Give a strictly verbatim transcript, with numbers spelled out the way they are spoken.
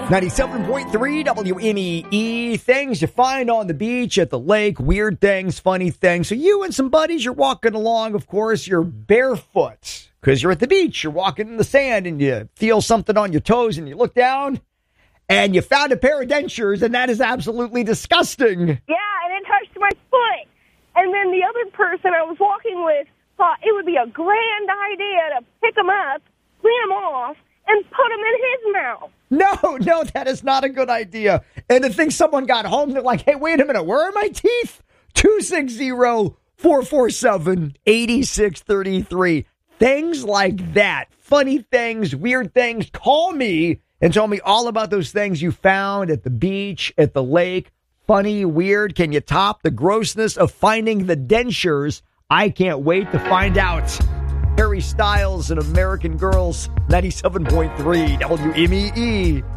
ninety-seven point three W M E E. Things you find on the beach, at the lake, weird things, funny things. So you and some buddies, you're walking along, of course, you're barefoot because you're at the beach. You're walking in the sand and you feel something on your toes and you look down and you found a pair of dentures, and that is absolutely disgusting. Yeah, and it touched my foot. And then the other person I was walking with thought it would be a grand idea to pick them up, clean them off, and put them in his mouth. No, no, that is not a good idea. And to think someone got home, they're like, hey, wait a minute, where are my teeth? two six zero, four four seven, eight six three three. Things like that. Funny things, weird things. Call me and tell me all about those things you found at the beach, at the lake. Funny, weird. Can you top the grossness of finding the dentures? I can't wait to find out. Harry Styles and American Girls, ninety-seven point three W M E E.